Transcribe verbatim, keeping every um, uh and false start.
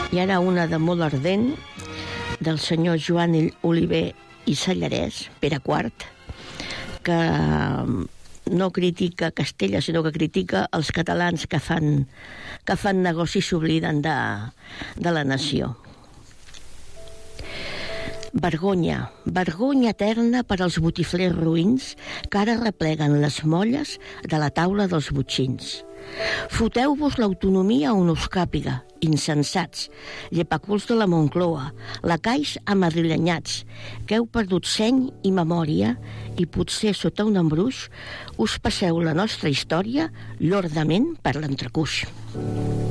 Hi ha una de molt ardent del senyor Joan Oliver i Sallarès, Pere quart, que no critica Castella, sinó que critica els catalans que fan, que fan negoci i s'obliden de, de la nació. Vergonya, vergonya eterna per als botiflers roïns que ara repleguen les molles de la taula dels botxins. Foteu-vos l'autonomia on us càpiga, insensats, llepaculs de la Moncloa, lacais amadrilenyats, que heu perdut seny i memòria i potser sota un embruix us passeu la nostra història lordament per l'entrecuix.